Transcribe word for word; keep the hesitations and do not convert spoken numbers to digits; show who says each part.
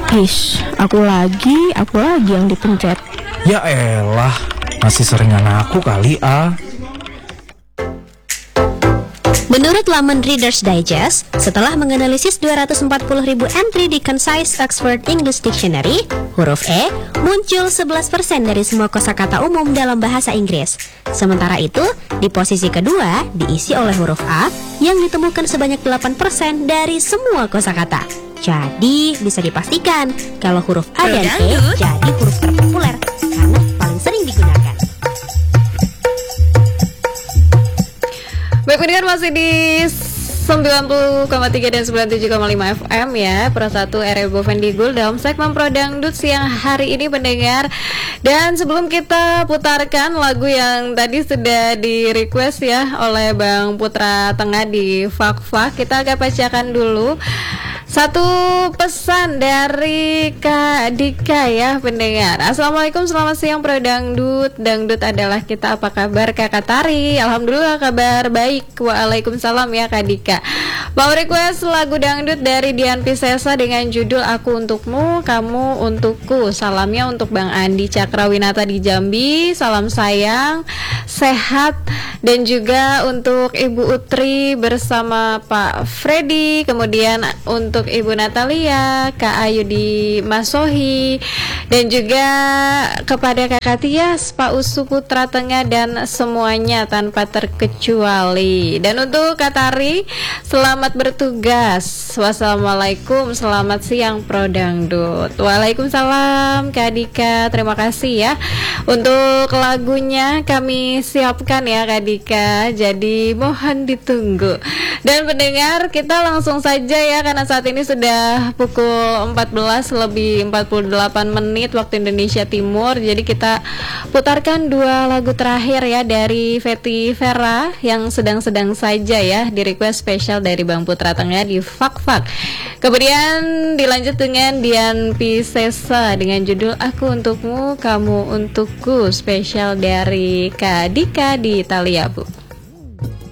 Speaker 1: Ish, aku lagi, aku lagi yang dipencet.
Speaker 2: Ya elah, masih seringan aku kali ah.
Speaker 3: Menurut laman Reader's Digest, setelah menganalisis dua ratus empat puluh ribu entry di Concise Oxford English Dictionary, huruf E muncul sebelas persen dari semua kosakata umum dalam bahasa Inggris. Sementara itu, di posisi kedua diisi oleh huruf A yang ditemukan sebanyak delapan persen dari semua kosakata. Jadi, bisa dipastikan kalau huruf A dan E jadi huruf terpopuler karena paling sering digunakan.
Speaker 4: Baik pendengar, masih di sembilan puluh koma tiga dan sembilan puluh tujuh koma lima F M ya, Pro satu R B Vendigul dalam segmen Pro Dangdut siang hari ini pendengar. Dan sebelum kita putarkan lagu yang tadi sudah di request ya oleh Bang Putra Tengah di Fak-Fak, kita akan bacakan dulu satu pesan dari Kak Dika ya pendengar. Assalamualaikum, selamat siang Pro Dangdut. Dangdut adalah kita, apa kabar Kakak Tari? Alhamdulillah kabar baik. Waalaikumsalam ya Kak Dika. Mau request lagu dangdut dari Dian Piscesa dengan judul Aku Untukmu, Kamu Untukku. Salamnya untuk Bang Andi Cakrawinata di Jambi. Salam sayang, sehat. Dan juga untuk Ibu Utri bersama Pak Freddy. Kemudian untuk Ibu Natalia, Kak Ayu di Masohi, dan juga kepada Kakak Tias, Pak Usu Putra Tengah, dan semuanya tanpa terkecuali. Dan untuk Kak Tari, selamat bertugas. Wassalamualaikum, selamat siang Pro Dangdut. Waalaikumsalam Kak Dika, terima kasih ya. Untuk lagunya kami siapkan ya Kak Dika, jadi mohon ditunggu. Dan pendengar, kita langsung saja ya, karena saat ini sudah pukul empat belas lebih empat puluh delapan menit waktu Indonesia Timur. Jadi kita putarkan dua lagu terakhir ya dari Fetty Vera yang sedang-sedang saja ya, di request spesial dari Bang Putra Tengah di Fak-Fak. Kemudian dilanjut dengan Dian Piscesa dengan judul Aku Untukmu, Kamu Untukku, spesial dari Kak Dika di Italia Bu.